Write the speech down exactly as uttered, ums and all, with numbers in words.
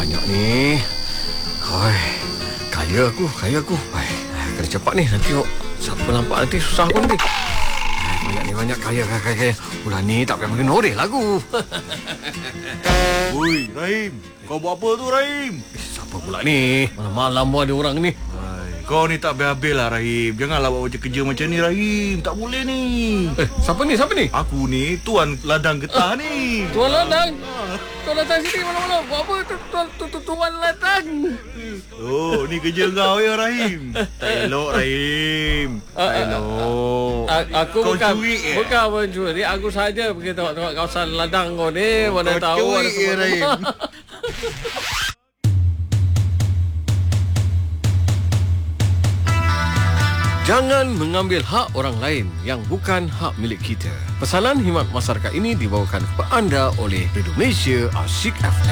banyak ni. Hoi, kaya aku, kaya aku. Hai, kena cepat ni. Nanti tengok siapa nampak nanti susah aku nanti. Hai, banyak ni, banyak. Kaya, kaya, kaya, kaya. Bulan ni tak payah makin noreh lagu. Oi, Rahim. Kau buat apa tu, Rahim? Eh, siapa pula ni? Malam-malam pun ada orang ni. Kau ni tak habis-habis lah, Rahim. Janganlah buat macam kerja macam ni, Rahim. Tak boleh ni. Eh, siapa ni? Siapa ni? Aku ni tuan ladang getah ni. Tuan Ladang. Tuan datang sini malam-malam. Buat apa tu, tuan, tu, tu, Tuan Ladang? Oh, ni kerja kau ya, Rahim. Tak elok, Rahim. Tak elok. Aku Kau bukan curi, eh? bukan mencuri. Aku saja pergi tengok-tengok kawasan ladang kau ni. Mana Kau tahu ada curi, eh, semua. Rahim. Jangan mengambil hak orang lain yang bukan hak milik kita. Pesanan khidmat masyarakat ini dibawakan kepada anda oleh Radio Malaysia Asyik F M.